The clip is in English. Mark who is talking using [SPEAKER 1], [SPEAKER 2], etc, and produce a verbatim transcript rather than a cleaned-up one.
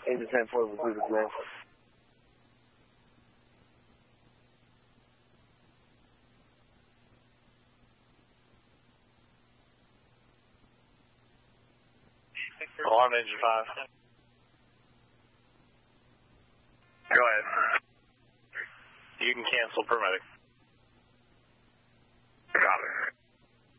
[SPEAKER 1] Engine ten four, please, man.
[SPEAKER 2] Alarm engine five.
[SPEAKER 3] Go ahead.
[SPEAKER 2] You can cancel paramedic.